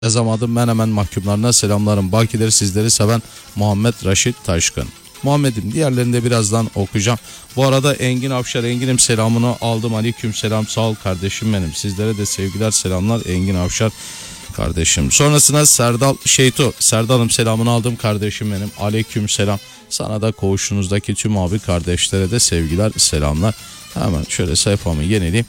Yazamadım ben hemen mahkumlarına selamlarım. Bakileri sizleri seven Muhammed Raşit Taşkın. Muhammed'im diğerlerini de birazdan okuyacağım. Bu arada Engin Avşar, Engin'im selamını aldım. Aleyküm selam, sağ ol kardeşim benim. Sizlere de sevgiler selamlar Engin Avşar kardeşim. Sonrasında Serdal Şeytu. Serdal'ım selamını aldım kardeşim benim. Aleyküm selam. Sana da koğuşunuzdaki tüm abi kardeşlere de sevgiler selamlar. Hemen şöyle sayfamı yenileyim.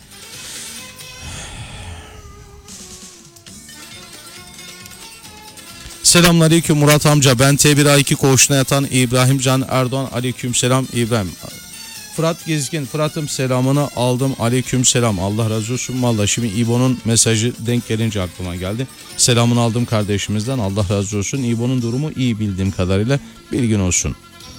Selamünaleyküm Murat amca. Ben T1A2 koğuşuna yatan İbrahim Can Erdoğan. Aleyküm selam İbrahim. Fırat Gezgin. Fırat'ım selamını aldım. Aleyküm selam. Allah razı olsun. Vallahi şimdi İbo'nun mesajı denk gelince aklıma geldi. Selamını aldım kardeşimizden. Allah razı olsun. İbo'nun durumu iyi bildiğim kadarıyla, bilgin olsun.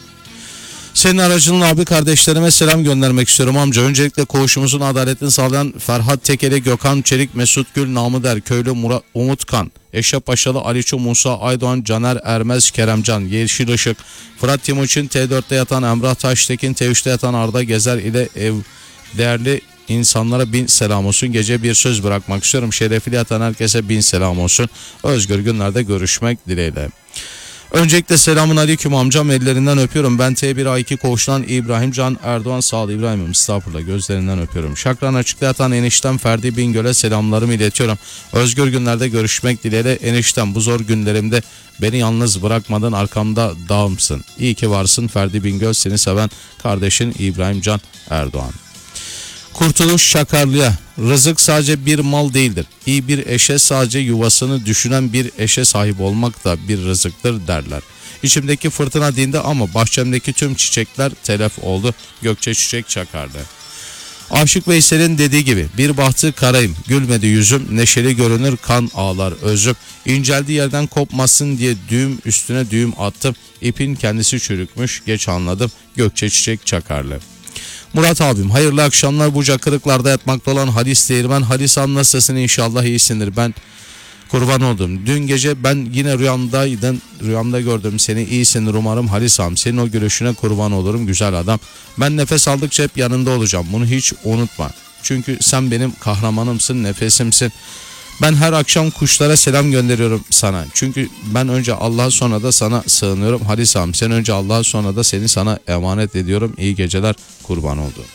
Senin aracılığın abi kardeşlerime selam göndermek istiyorum amca. Öncelikle koğuşumuzun adaletini sağlayan Ferhat Tekeli, Gökhan Çelik, Mesut Gül, Namı Der, Köylü Murat, Umut Kan, Eşref Paşalı, Aliço, Musa Aydoğan, Caner Ermez, Keremcan, Yeşil Işık, Fırat Timuçin, T4'te yatan Emrah Taştekin, T3'te yatan Arda Gezer ile ev değerli insanlara bin selam olsun. Gece bir söz bırakmak istiyorum. Şerefli yatan herkese bin selam olsun. Özgür günlerde görüşmek dileğiyle. Öncelikle selamun aleyküm amcam, ellerinden öpüyorum. Ben T1A2 koğuştan İbrahim Can Erdoğan, sağ ol İbrahim'im, estağfurullah, gözlerinden öpüyorum. Şakran açıkta yatan eniştem Ferdi Bingöl'e selamlarımı iletiyorum. Özgür günlerde görüşmek dileğiyle eniştem, bu zor günlerimde beni yalnız bırakmadın, arkamda dağımsın. İyi ki varsın Ferdi Bingöl, seni seven kardeşin İbrahim Can Erdoğan. Kurtuluş Şakarlı'ya, rızık sadece bir mal değildir. İyi bir eşe sadece yuvasını düşünen bir eşe sahip olmak da bir rızıktır derler. İçimdeki fırtına dindi ama bahçemdeki tüm çiçekler telef oldu. Gökçe Çiçek Çakarlı. Aşık Veysel'in dediği gibi bir bahtı karayım, gülmedi yüzüm, neşeli görünür kan ağlar özüm. İnceldiği yerden kopmasın diye düğüm üstüne düğüm attım. İpin kendisi çürükmüş, geç anladım. Gökçe Çiçek Çakarlı. Murat abim, hayırlı akşamlar. Buca kırıklarda yatmakta olan Halis Değirmen. Halis abi, nasılsın? İnşallah iyisindir. Ben kurban oldum. Dün gece ben yine rüyamdaydın. Rüyamda gördüm seni. İyisindir umarım Halis abi. Senin o gülüşüne kurban olurum güzel adam. Ben nefes aldıkça hep yanında olacağım. Bunu hiç unutma. Çünkü sen benim kahramanımsın, nefesimsin. Ben her akşam kuşlara selam gönderiyorum sana. Çünkü ben önce Allah'a sonra da sana sığınıyorum. Halis abi, sen önce Allah'a sonra da seni sana emanet ediyorum. İyi geceler, kurban oldu.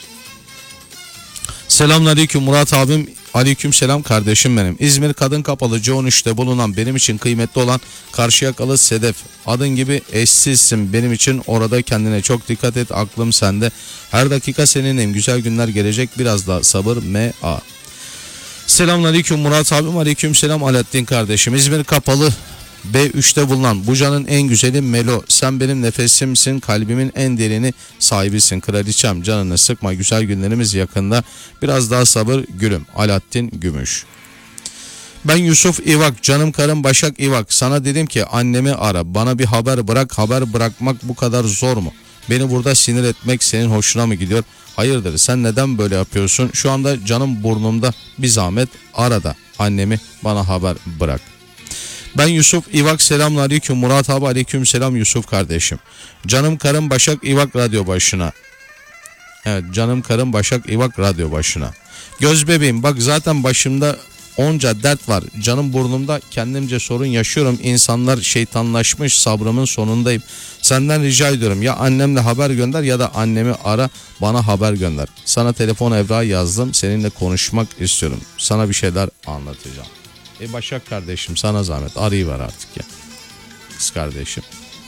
Selamünaleyküm Murat abim. Aleyküm selam kardeşim benim. İzmir Kadın Kapalı C13'te bulunan, benim için kıymetli olan Karşıyakalı Sedef. Adın gibi eşsizsin benim için, orada kendine çok dikkat et, aklım sende. Her dakika seninleyim, güzel günler gelecek, biraz daha sabır M.A. Selamünaleyküm Murat abim. Aleyküm selam Alaaddin kardeşim. İzmir Kapalı B3'te bulunan Buca'nın en güzeli Melo. Sen benim nefesimsin, kalbimin en derini sahibisin. Kraliçem, canını sıkma, güzel günlerimiz yakında. Biraz daha sabır gülüm. Alaaddin Gümüş. Ben Yusuf İvak, canım karım Başak İvak. Sana dedim ki annemi ara, bana bir haber bırak. Haber bırakmak bu kadar zor mu? Beni burada sinir etmek senin hoşuna mı gidiyor? Hayırdır, sen neden böyle yapıyorsun? Şu anda canım burnumda, bir zahmet ara da annemi bana haber bırak. Ben Yusuf İvak, selamünaleyküm Murat abi. Aleyküm selam Yusuf kardeşim. Canım karım Başak İvak radyo başına. Evet, canım karım Başak İvak radyo başına. Göz bebeğim, bak zaten başımda onca dert var. Canım burnumda, kendimce sorun yaşıyorum. İnsanlar şeytanlaşmış, sabrımın sonundayım. Senden rica ediyorum, ya annemle haber gönder ya da annemi ara, bana haber gönder. Sana telefon evrağı yazdım, seninle konuşmak istiyorum. Sana bir şeyler anlatacağım. Başak kardeşim, sana zahmet arayıver artık ya. Kız kardeşim.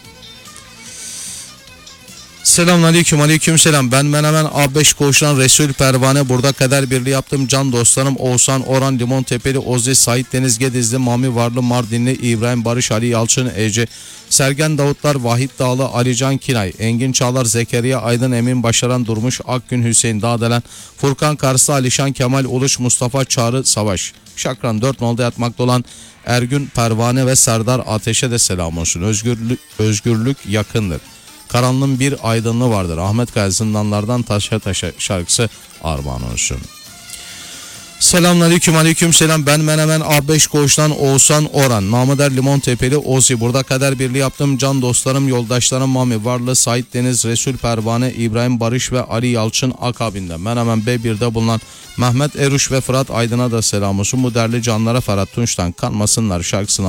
Selamünaleyküm, aleyküm selam. Ben Menemen A5 koğuşan Resul Pervane. Burada kader birliği yaptım. Can dostlarım Oğuzhan, Orhan, Limon Tepeli, Ozi, Sait Deniz Gedizli, Mami Varlı, Mardinli, İbrahim Barış, Ali Yalçın, Ece, Sergen Davutlar, Vahit Dağlı, Alican Kinay, Engin Çağlar, Zekeriya Aydın, Emin Başaran, Durmuş Akgün, Hüseyin Dağdelen, Furkan Karslı, Alişan Kemal Uluç, Mustafa Çağrı Savaş. Şakran 4 nolda yatmakta olan Ergün Pervane ve Serdar Ateş'e de selam olsun. Özgürlük yakındır. Karanlığın bir aydınlığı vardır. Ahmet Kaya Zindanlardan Taşa Taşa şarkısı armağan olsun. Selamünaleyküm, aleyküm selam. Ben Menemen A5 Koğuş'tan Oğuzhan Orhan. Namıder Limon Tepeli Ozi. Burada kader birliği yaptım. Can dostlarım, yoldaşlarım Mami Varlı, Sait Deniz, Resul Pervane, İbrahim Barış ve Ali Yalçın akabinde. Menemen B1'de bulunan Mehmet Eruş ve Fırat Aydın'a da selam olsun. Bu değerli canlara Ferhat Tunç'tan kanmasınlar şarkısını